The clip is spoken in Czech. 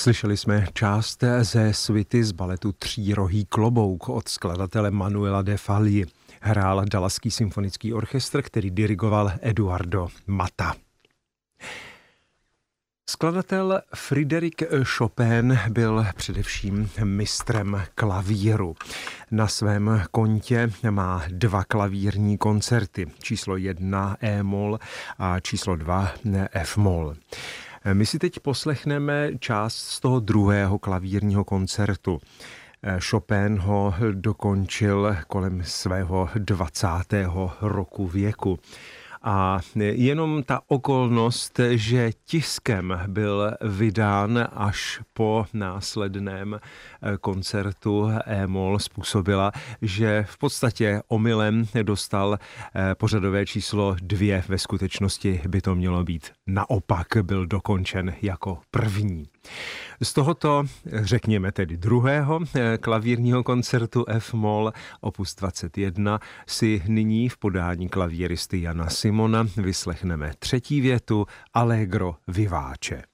Slyšeli jsme část ze suity z baletu Třírohý klobouk od skladatele Manuela de Falla. Hrál Dallatský symfonický orchestr, který dirigoval Eduardo Matta. Skladatel Frédéric Chopin byl především mistrem klavíru. Na svém kontě má 2 klavírní koncerty, číslo 1 E-moll a číslo 2 F-moll. My si teď poslechneme část z toho 2. klavírního koncertu. Chopin ho dokončil kolem svého 20. roku věku. A jenom ta okolnost, že tiskem byl vydán až po následném koncertu E-moll, způsobila, že v podstatě omylem dostal pořadové číslo 2. Ve skutečnosti by to mělo být naopak, byl dokončen jako první. Z tohoto, řekněme tedy 2. klavírního koncertu F-moll opus 21 si nyní v podání klavíristy Jana Simona vyslechneme 3. větu Allegro vivace.